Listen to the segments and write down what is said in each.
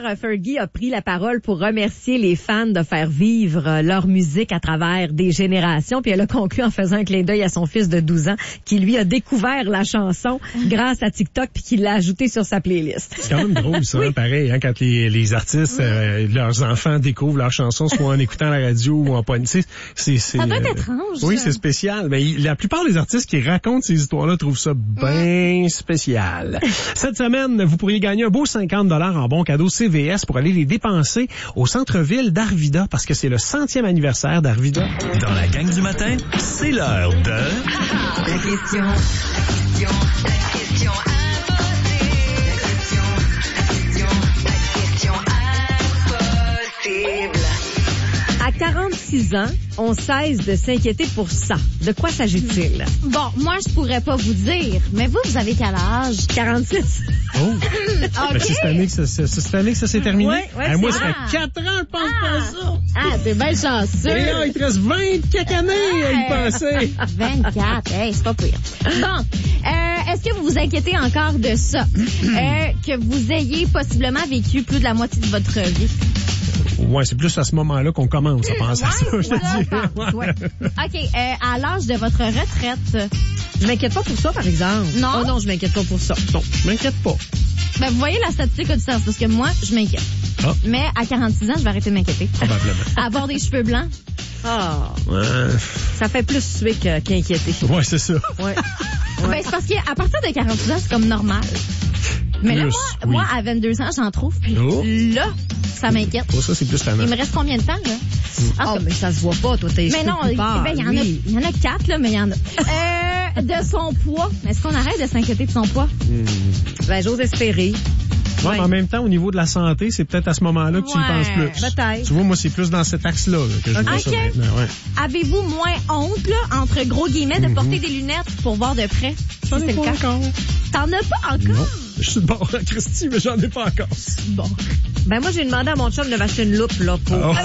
Fergie a pris la parole pour remercier les fans de faire vivre leur musique à travers des générations. Puis elle a conclu en faisant un clin d'œil à son fils de 12 ans qui, lui, a découvert la chanson grâce à TikTok puis qui l'a ajoutée sur sa playlist. C'est quand même drôle, ça, oui. Pareil, quand les artistes, leurs enfants découvrent leurs chansons, soit en écoutant la radio ou en podcast. Ça doit être étrange. Oui, c'est spécial. Mais la plupart des artistes qui racontent ces histoires-là trouvent ça bien spécial. Cette semaine, vous pourriez gagner un beau 50 $ en bon cadeau CVS pour aller les dépenser au centre-ville d'Arvida parce que c'est le 100e anniversaire d'Arvida. Dans la gang du matin, c'est l'heure de... La question impossible. À 46 ans, on cesse de s'inquiéter pour ça. De quoi s'agit-il? Bon, moi, je pourrais pas vous dire, mais vous avez quel âge? 46. Oh! OK. Ben, c'est cette année que ça s'est terminé? Ouais, moi, c'est ça fait 4 ans, je pense pas à ça. Ah, t'es bien chanceux. Et là, il te reste 20 quelques années à y penser. 24, hey, c'est pas pire. Bon, est-ce que vous vous inquiétez encore de ça? Que vous ayez possiblement vécu plus de la moitié de votre vie? Ouais, c'est plus à ce moment-là qu'on commence à penser à ça, je te dis. Ouais. OK, à l'âge de votre retraite... Je m'inquiète pas pour ça, par exemple. Non? Oh non, je m'inquiète pas pour ça. Non, je m'inquiète pas. Ben, vous voyez, la statistique a du sens, parce que moi, je m'inquiète. Ah. Mais à 46 ans, je vais arrêter de m'inquiéter. Probablement. Avoir des cheveux blancs. Ah, Ouais, ça fait plus suer qu'inquiéter. ouais, c'est ça. Ouais. Ben, c'est parce qu'à partir de 46 ans, c'est comme normal. Mais là, Plus, moi, à 22 ans, j'en trouve, puis Oh. là, ça m'inquiète. Pour ça, c'est plus tannant. Il me reste combien de temps, là? Ah, mais ça se voit pas, toi, t'es Mais non, il y en a 4, là, mais il y en a. De son poids. Est-ce qu'on arrête de s'inquiéter de son poids? Ben, j'ose espérer. Ouais, mais en même temps, au niveau de la santé, c'est peut-être à ce moment-là que tu y penses plus. Peut-être. Tu vois, moi, c'est plus dans cet axe-là que je vois ça maintenant. Ouais. Avez-vous moins honte, là, entre gros guillemets, de porter des lunettes pour voir de près? J'en Si ai c'est pas le cas. encore. T'en as pas encore? Non. Je suis de bord à Christy, mais j'en ai pas encore. Bon. Ben, moi, j'ai demandé à mon chum de m'acheter une loupe, là, pour... Oh.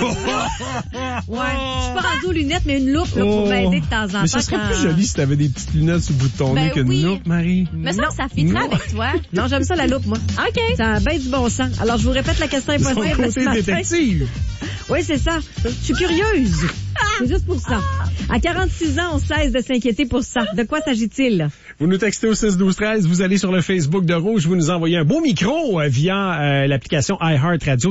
Ouais. Je suis pas rendue aux lunettes, mais une loupe, là, pour m'aider de temps en temps. Mais ça serait plus joli si t'avais des petites lunettes sur le bout de ton nez qu'une loupe, Marie. Mais ça fitterait avec toi. Non, j'aime ça, la loupe, moi. OK. Ça a bien du bon sens. Alors, je vous répète la question De son impossible. ce côté matin. détective. Oui, c'est ça. Je suis curieuse. C'est juste pour ça. À 46 ans, on cesse de s'inquiéter pour ça. De quoi s'agit-il? Vous nous textez au 6-12-13, vous allez sur le Facebook de Rouge, vous nous envoyez un beau micro via l'application iHeartRadio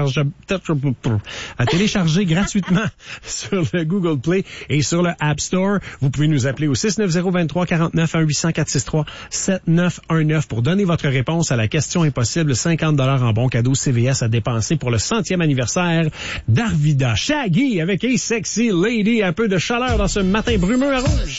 à télécharger gratuitement sur le Google Play et sur le App Store. Vous pouvez nous appeler au 690-2349 1-800-463-7919 pour donner votre réponse à la question impossible. 50 $ en bon cadeau CVS à dépenser pour le 100e anniversaire d'Arvida. Shaggy avec A Sexy Lady, un peu de chaleur dans ce matin brumeux à Rouge.